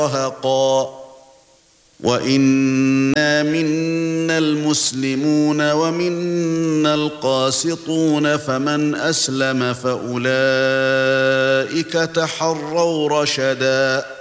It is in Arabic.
رهقا وإنا منا المسلمون ومنا القاسطون فمن أسلم فأولئك تحروا رشدا